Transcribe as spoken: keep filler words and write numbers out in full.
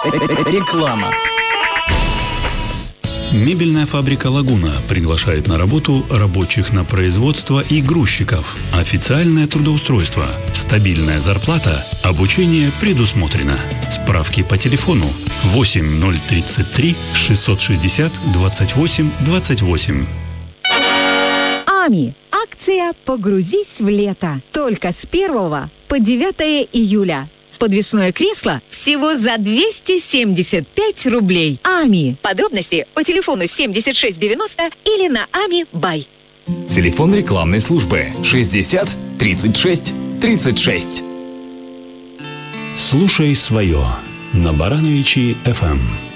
Реклама. Мебельная фабрика «Лагуна» приглашает на работу рабочих на производство и грузчиков. Официальное трудоустройство, стабильная зарплата, обучение предусмотрено. Справки по телефону восемь ноль тридцать три шестьсот шестьдесят двадцать восемь двадцать восемь. АМИ. Акция «Погрузись в лето». Только с первого по девятое июля. Подвесное кресло всего за двести семьдесят пять рублей. АМИ. Подробности по телефону семьдесят шесть девяносто или на ами бай. Телефон рекламной службы шестьдесят тридцать шесть тридцать шесть. Слушай свое на Барановичи эф эм.